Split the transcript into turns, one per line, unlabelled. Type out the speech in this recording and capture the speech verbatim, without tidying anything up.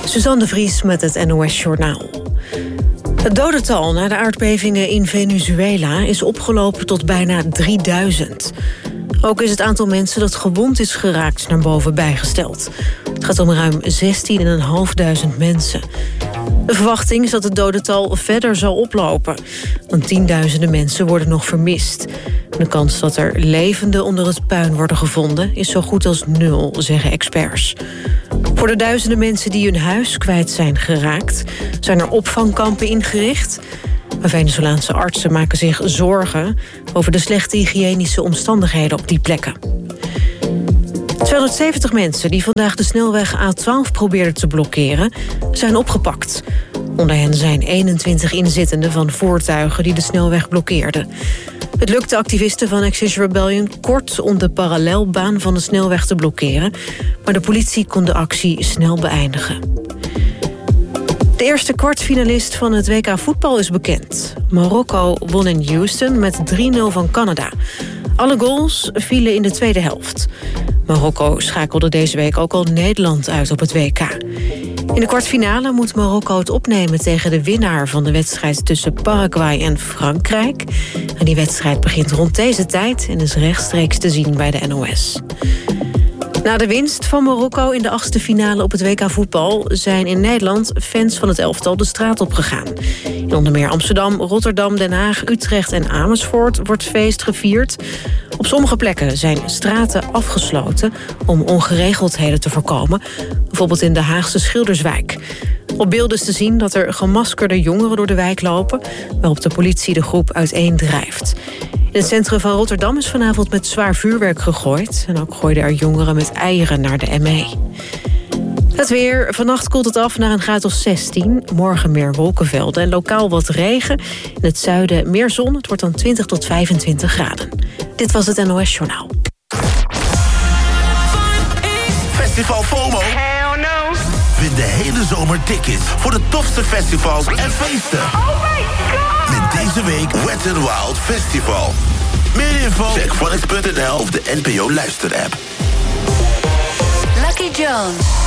Suzanne de Vries met het N O S-journaal. Het dodental na de aardbevingen in Venezuela is opgelopen tot bijna drieduizend. Ook is het aantal mensen dat gewond is geraakt naar boven bijgesteld. Het gaat om ruim zestienduizend vijfhonderd mensen. De verwachting is dat het dodental verder zal oplopen. Want tienduizenden mensen worden nog vermist. De kans dat er levenden onder het puin worden gevonden is zo goed als nul, zeggen experts. Voor de duizenden mensen die hun huis kwijt zijn geraakt, zijn er opvangkampen ingericht. Maar Venezolaanse artsen maken zich zorgen over de slechte hygiënische omstandigheden op die plekken. tweehonderdzeventig mensen die vandaag de snelweg A twaalf probeerden te blokkeren, zijn opgepakt. Onder hen zijn eenentwintig inzittenden van voertuigen die de snelweg blokkeerden. Het lukte activisten van Extinction Rebellion kort om de parallelbaan van de snelweg te blokkeren, maar de politie kon de actie snel beëindigen. De eerste kwartfinalist van het W K voetbal is bekend. Marokko won in Houston met drie nul van Canada. Alle goals vielen in de tweede helft. Marokko schakelde deze week ook al Nederland uit op het W K. In de kwartfinale moet Marokko het opnemen tegen de winnaar van de wedstrijd tussen Paraguay en Frankrijk. En die wedstrijd begint rond deze tijd en is rechtstreeks te zien bij de N O S. Na de winst van Marokko in de achtste finale op het W K voetbal zijn in Nederland fans van het elftal de straat op gegaan. In onder meer Amsterdam, Rotterdam, Den Haag, Utrecht en Amersfoort wordt feest gevierd. Op sommige plekken zijn straten afgesloten om ongeregeldheden te voorkomen. Bijvoorbeeld in de Haagse Schilderswijk. Op beelden is te zien dat er gemaskerde jongeren door de wijk lopen, waarop de politie de groep uiteendrijft. In het centrum van Rotterdam is vanavond met zwaar vuurwerk gegooid. En ook gooiden er jongeren met eieren naar de M E. Het weer. Vannacht koelt het af naar een graad of zestien. Morgen meer wolkenvelden en lokaal wat regen. In het zuiden meer zon. Het wordt dan twintig tot vijfentwintig graden. Dit was het N O S-journaal.
Festival FOMO.
Hell no.
Win de hele zomer tickets voor de tofste festivals en feesten.
Oh my god.
Met deze week Wet n Wild Festival. Meer info? Check Phonics punt n l of de N P O luisterapp.
Lucky Jones.